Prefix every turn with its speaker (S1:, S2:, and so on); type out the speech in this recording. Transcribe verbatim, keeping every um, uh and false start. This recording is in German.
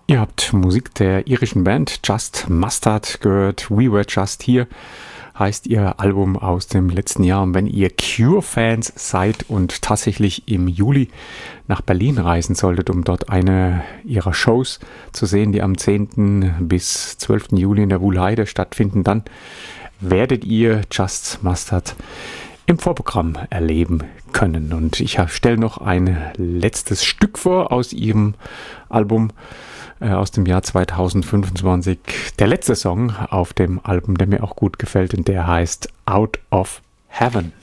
S1: Ihr habt Musik der irischen Band Just Mustard gehört. We Were Just Here heißt ihr Album aus dem letzten Jahr. Und wenn ihr Cure-Fans seid und tatsächlich im Juli nach Berlin reisen solltet, um dort eine ihrer Shows zu sehen, die am zehnten bis zwölften Juli in der Wuhlheide stattfinden, dann werdet ihr Just Mustard im Vorprogramm erleben können. Und ich stelle noch ein letztes Stück vor aus ihrem Album äh, aus dem Jahr zweitausendfünfundzwanzig. Der letzte Song auf dem Album, der mir auch gut gefällt, und der heißt Out of Heaven.